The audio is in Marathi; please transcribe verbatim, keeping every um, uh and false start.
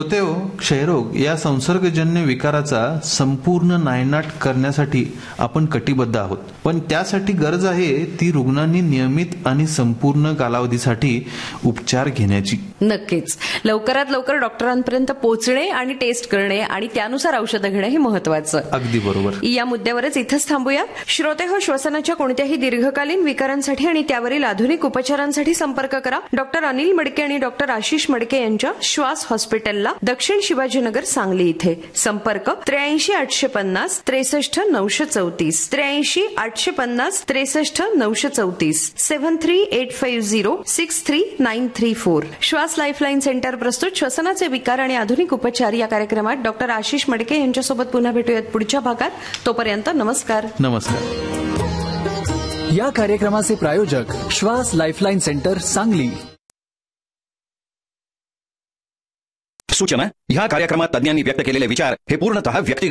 श्रोतेहो, क्षयरोग या संसर्गजन्य विकाराचा संपूर्ण नायनाट करण्यासाठी आपण कटिबद्ध आहोत. पण त्यासाठी गरज आहे ती रुग्णांनी नियमित आणि संपूर्ण कालावधीसाठी उपचार घेण्याची. नक्कीच लवकरात लवकर डॉक्टरांपर्यंत पोहोचणे आणि टेस्ट करणे आणि त्यानुसार औषधं घेणं हे महत्वाचं. अगदी बरोबर. या मुद्द्यावरच इथंच थांबूया. श्रोतेहो, श्वसनाच्या कोणत्याही दीर्घकालीन विकारांसाठी आणि त्यावरील आधुनिक उपचारांसाठी संपर्क करा डॉक्टर अनिल मडके आणि डॉक्टर आशिष मडके यांच्या श्वास हॉस्पिटलला, दक्षिण शिवाजीनगर, सांगली इथे. संपर्क त्र्याऐंशी आठशे पन्नास त्रेसष्ट नऊशे चौतीस त्र्याऐंशी आठशे पन्नास त्रेसष्ट नऊशे चौतीस seven three eight five zero six three nine three four. श्वास लाईफलाईन सेंटर प्रस्तुत श्वसनाचे विकार आणि आधुनिक उपचार या कार्यक्रमात डॉक्टर आशिष मडके यांच्यासोबत पुन्हा भेटूयात पुढच्या भागात. तोपर्यंत नमस्कार. नमस्कार. या कार्यक्रमाचे प्रायोजक श्वास लाईफलाईन सेंटर, सांगली. सूचना: ह्या कार्यक्रमात तज्ञांनी व्यक्त केलेले विचार हे पूर्णतः व्यक्तिगत